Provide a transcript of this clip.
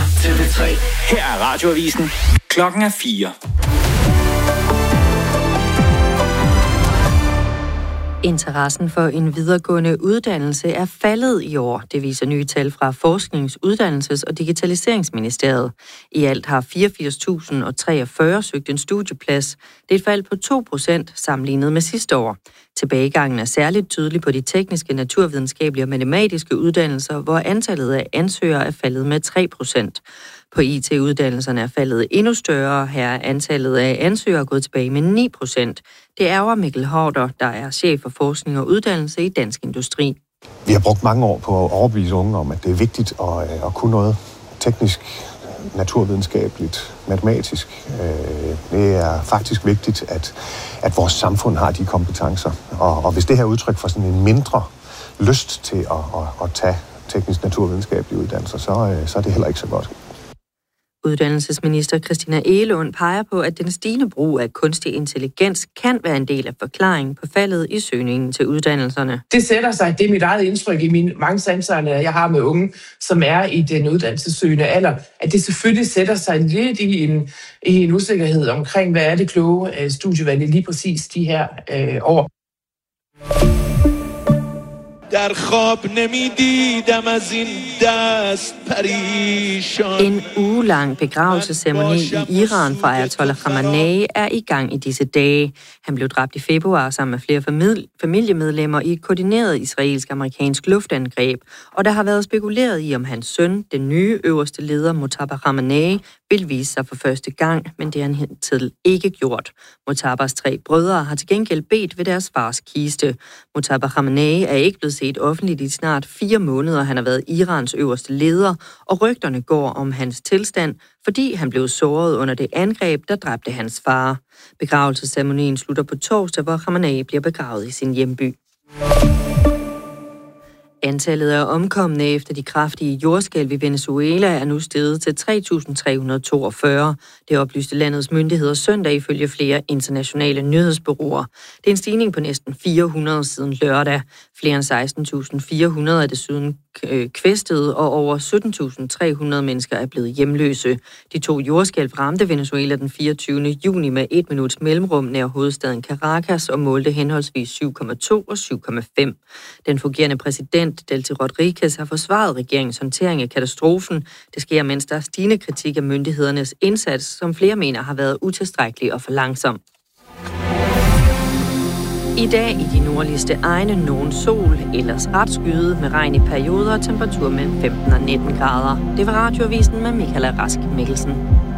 TV3. Her er Radioavisen. Klokken er 4. Interessen for en videregående uddannelse er faldet i år. Det viser nye tal fra Forsknings-, Uddannelses- og Digitaliseringsministeriet. I alt har 84.043 søgt en studieplads. Det er et fald på 2% sammenlignet med sidste år. Tilbagegangen er særligt tydelig på de tekniske, naturvidenskabelige og matematiske uddannelser, hvor antallet af ansøgere er faldet med 3%. På IT-uddannelserne er faldet endnu større. Her er antallet af ansøgere gået tilbage med 9%. Det ærger Mikkel Hårder, der er chef for forskning og uddannelse i Dansk Industri. Vi har brugt mange år på at overbevise unge om, at det er vigtigt at kunne noget teknisk, naturvidenskabeligt, matematisk. Det er faktisk vigtigt, at vores samfund har de kompetencer. Og hvis det her er udtryk for sådan en mindre lyst til at tage teknisk, naturvidenskabelige uddannelser, så er det heller ikke så godt. Uddannelsesminister Christina Egelund peger på, at den stigende brug af kunstig intelligens kan være en del af forklaringen på faldet i søgningen til uddannelserne. Det sætter sig, det er mit eget indtryk i mine mange samtaler, jeg har med unge, som er i den uddannelsessøgende alder, at det selvfølgelig sætter sig lidt i en usikkerhed omkring, hvad er det kloge studievalg lige præcis de her år. در خواب نمیدیدم از این دست پریشان. En ugelang begravelsesceremoni i Iran for Ayatollah Khamenei er i gang i disse dage. Han blev dræbt i februar sammen med flere familiemedlemmer i et koordineret israelsk-amerikansk luftangreb, og der har været spekuleret i, om hans søn, den nye øverste leder Mojtaba Khamenei, vil vise sig for første gang, men det har han hidtil ikke gjort. Mojtabas 3 brødre har til gengæld bedt ved deres fars kiste. Mojtaba Khamenei er ikke blevet set offentligt i snart 4 måneder. Han har været Irans øverste leder, og rygterne går om hans tilstand, fordi han blev såret under det angreb, der dræbte hans far. Begravelsesceremonien slutter på torsdag, hvor Khamenei bliver begravet i sin hjemby. Antallet af omkomne efter de kraftige jordskælv i Venezuela er nu steget til 3.342. Det oplyste landets myndigheder søndag ifølge flere internationale nyhedsbureauer. Det er en stigning på næsten 400 siden lørdag. Flere end 16.400 er desuden kvæstet, og over 17.300 mennesker er blevet hjemløse. De 2 jordskælv ramte Venezuela den 24. juni med 1 minuts mellemrum nær hovedstaden Caracas og målte henholdsvis 7,2 og 7,5. Den fungerende præsident Delcy Rodríguez har forsvaret regeringens håndtering af katastrofen. Det sker, mens der er stigende kritik af myndighedernes indsats, som flere mener har været utilstrækkelig og for langsom. I dag i de nordligste egne nogen sol, ellers ret skyet med regn i perioder og temperatur mellem 15 og 19 grader. Det var Radioavisen med Michaela Rask Mikkelsen.